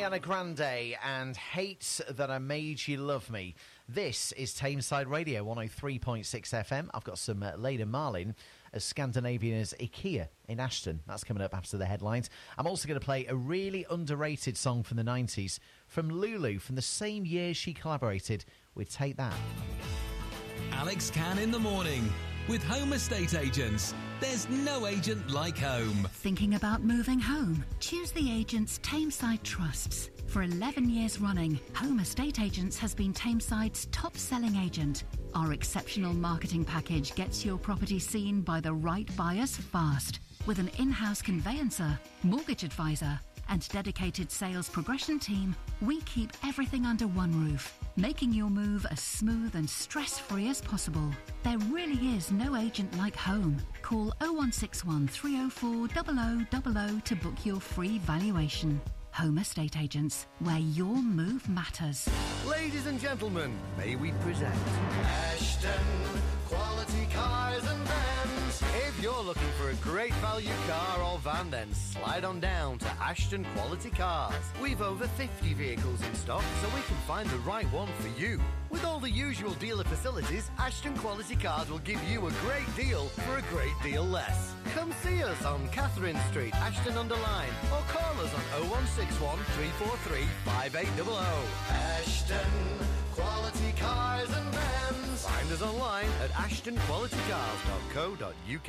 Ariana Grande and Hate That I Made You Love Me. This is Tameside Radio 103.6 FM. I've got some Leda Marlin as Scandinavian as IKEA in Ashton. That's coming up after the headlines. I'm also going to play a really underrated song from the 90s from Lulu from the same year she collaborated with Take That. Alex Can in the morning with Home Estate Agents. There's no agent like home. Thinking about moving home? Choose the agents Tameside trusts. For 11 years running, Home Estate Agents has been Tameside's top-selling agent. Our exceptional marketing package gets your property seen by the right buyers fast. With an in-house conveyancer, mortgage advisor, and dedicated sales progression team, we keep everything under one roof, making your move as smooth and stress-free as possible. There really is no agent like home. Call 0161 304 0000 to book your free valuation. Home Estate Agents, where your move matters. Ladies and gentlemen, may we present Ashton Quality Cars and Vans. If you're looking for a great value car or van, then slide on down to Ashton Quality Cars. We've over 50 vehicles in stock, so we can find the right one for you. With all the usual dealer facilities, Ashton Quality Cars will give you a great deal for a great deal less. Come see us on Catherine Street, Ashton-under-Lyne, or call us on 0161 343 5800. Ashton Quality Cars and Vans. Find us online at ashtonqualitycars.co.uk.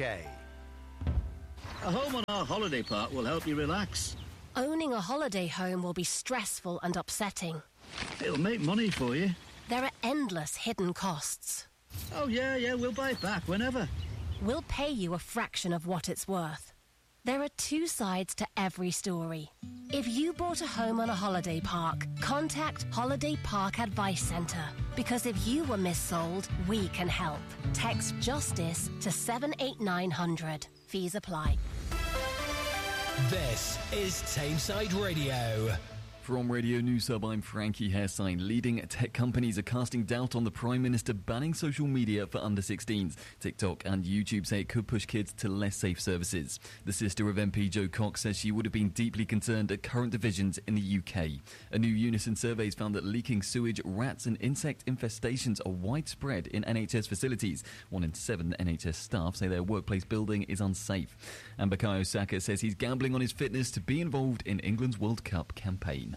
A home on our holiday park will help you relax. Owning a holiday home will be stressful and upsetting. It'll make money for you. There are endless hidden costs. Oh, yeah, we'll buy it back whenever. We'll pay you a fraction of what it's worth. There are two sides to every story. If you bought a home on a holiday park, contact Holiday Park Advice Centre. Because if you were missold, we can help. Text JUSTICE to 78900. Fees apply. This is Tameside Radio. From Radio News Hub, I'm Frankie Hairsign. Leading tech companies are casting doubt on the Prime Minister banning social media for under-16s. TikTok and YouTube say it could push kids to less safe services. The sister of MP Jo Cox says she would have been deeply concerned at current divisions in the UK. A new Unison survey has found that leaking sewage, rats and insect infestations are widespread in NHS facilities. 1 in 7 NHS staff say their workplace building is unsafe. And Bukayo Saka says he's gambling on his fitness to be involved in England's World Cup campaign.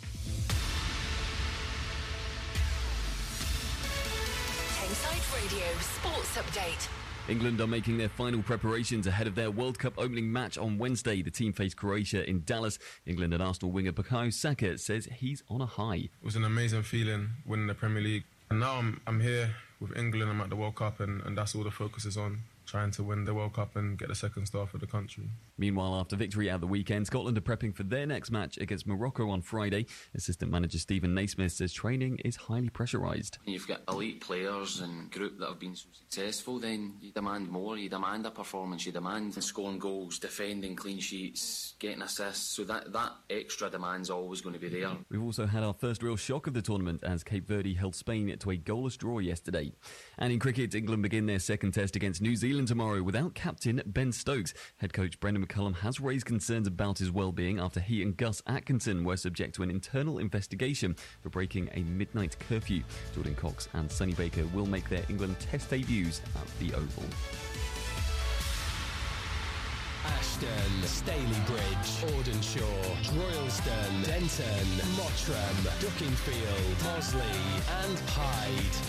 Tameside Radio Sports Update. England are making their final preparations ahead of their World Cup opening match on Wednesday. The team face Croatia in Dallas. England and Arsenal winger Bukayo Saka says he's on a high. It was an amazing feeling winning the Premier League. And now I'm here with England. I'm at the World Cup and that's all the focus is on. Trying to win the World Cup and get the second star for the country. Meanwhile, after victory at the weekend, Scotland are prepping for their next match against Morocco on Friday. Assistant manager Stephen Naismith says training is highly pressurised. You've got elite players and group that have been so successful, then you demand more, you demand a performance, you demand scoring goals, defending clean sheets, getting assists, so that extra demand's always going to be there. We've also had our first real shock of the tournament as Cape Verde held Spain to a goalless draw yesterday. And in cricket, England begin their second test against New Zealand tomorrow without captain Ben Stokes. Head coach Brendan McCullum has raised concerns about his well-being after he and Gus Atkinson were subject to an internal investigation for breaking a midnight curfew. Jordan Cox and Sonny Baker will make their England test debuts at the Oval. Ashton, Stalybridge, Audenshaw, Royalston, Denton, Mottram, Duckingfield, Mosley and Hyde.